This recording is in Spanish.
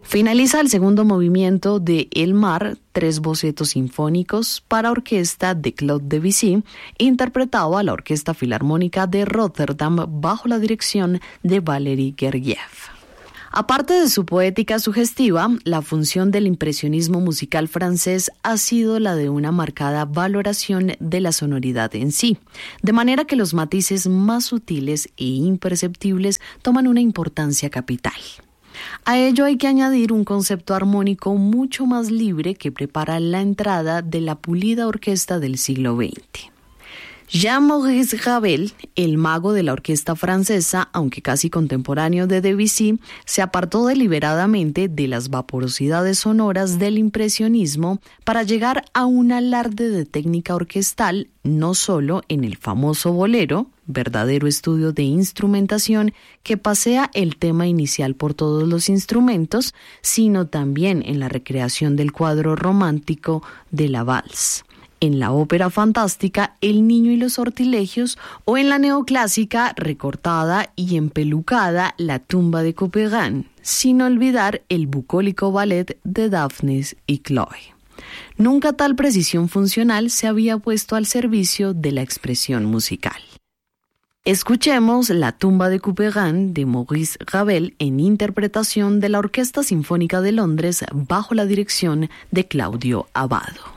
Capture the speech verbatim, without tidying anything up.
Finaliza el segundo movimiento de El Mar, tres bocetos sinfónicos para orquesta de Claude Debussy, interpretado a la Orquesta Filarmónica de Rotterdam bajo la dirección de Valery Gergiev. Aparte de su poética sugestiva, la función del impresionismo musical francés ha sido la de una marcada valoración de la sonoridad en sí, de manera que los matices más sutiles e imperceptibles toman una importancia capital. A ello hay que añadir un concepto armónico mucho más libre que prepara la entrada de la pulida orquesta del siglo veinte. Jean-Maurice Ravel, el mago de la orquesta francesa, aunque casi contemporáneo de Debussy, se apartó deliberadamente de las vaporosidades sonoras del impresionismo para llegar a un alarde de técnica orquestal, no solo en el famoso bolero, verdadero estudio de instrumentación que pasea el tema inicial por todos los instrumentos, sino también en la recreación del cuadro romántico de la valse, en la ópera fantástica El niño y los sortilegios o en la neoclásica recortada y empelucada La tumba de Couperin, sin olvidar el bucólico ballet de Daphnis y Chloe. Nunca tal precisión funcional se había puesto al servicio de la expresión musical. Escuchemos La tumba de Couperin de Maurice Ravel en interpretación de la Orquesta Sinfónica de Londres bajo la dirección de Claudio Abbado.